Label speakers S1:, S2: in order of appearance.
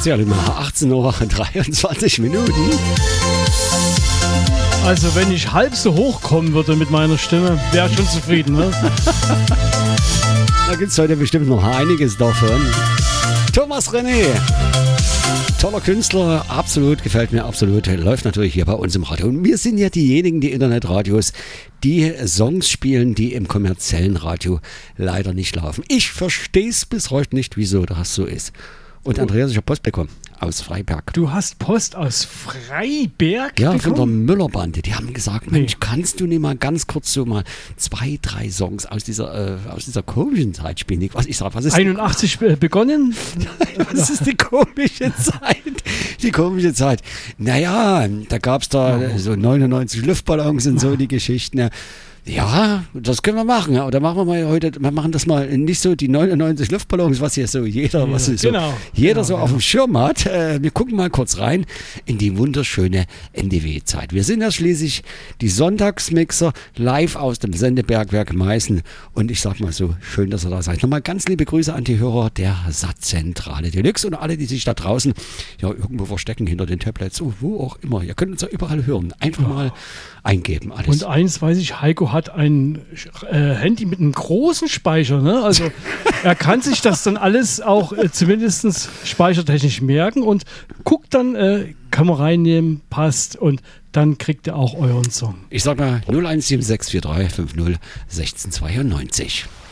S1: offiziell immer 18:23 Uhr.
S2: Also wenn ich halb so hoch kommen würde mit meiner Stimme, wäre ich schon zufrieden. Ne?
S1: Da gibt es heute bestimmt noch einiges davon. Thomas René. Toller Künstler, absolut, gefällt mir absolut. Läuft natürlich hier bei uns im Radio. Und wir sind ja diejenigen, die Internetradios, die Songs spielen, die im kommerziellen Radio leider nicht laufen. Ich verstehe es bis heute nicht, wieso das so ist. Und Andreas, ich habe Post bekommen aus Freiberg.
S2: Du hast Post aus Freiberg
S1: Ja,
S2: bekommen?
S1: von der Müller-Bande. Die haben gesagt, Mensch, kannst du nicht mal ganz kurz so mal 2, 3 Songs aus dieser komischen Zeit spielen? Was ich sage, was ist
S2: 81 begonnen?
S1: Was ist die komische Zeit? Die komische Zeit. Naja, da gab es da so 99 Luftballons und so die Geschichten. Ja, das können wir machen. Oder machen wir mal heute, wir machen das mal nicht so die 99 Luftballons, was hier so jeder so auf dem Schirm hat. Wir gucken mal kurz rein in die wunderschöne NDW-Zeit. Wir sind ja schließlich die Sonntagsmixer live aus dem Sendebergwerk Meißen. Und ich sag mal so, schön, dass ihr da seid. Nochmal ganz liebe Grüße an die Hörer der Satzzentrale Deluxe und alle, die sich da draußen ja irgendwo verstecken hinter den Tablets, wo auch immer. Ihr könnt uns ja überall hören. Einfach mal eingeben. Alles.
S2: Und eins weiß ich, Heiko hat ein Handy mit einem großen Speicher. Ne? Also er kann sich das dann alles auch zumindest speichertechnisch merken und guckt dann, kann man reinnehmen, passt und dann kriegt ihr auch euren Song.
S1: Ich sag mal 0176 43 50 16 92.